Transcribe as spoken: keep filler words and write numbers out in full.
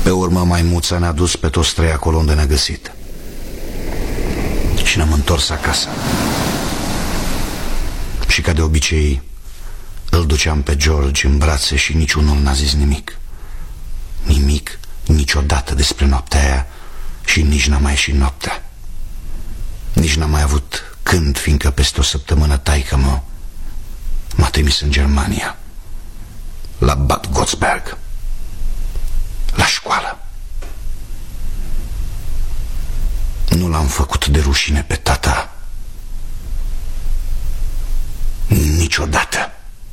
Pe urmă maimuța ne-a dus pe toți trei acolo unde ne-a găsit și ne-am întors acasă. Și ca de obicei îl duceam pe George în brațe și niciunul n-a zis nimic. Nimic niciodată despre noaptea aia și nici n-a mai ieșit noaptea. Nici n-am mai avut când, fiindcă peste o săptămână taică-mă m-a trimis în Germania, la Bad Godesberg, la școală. Nu l-am făcut de rușine pe tata niciodată.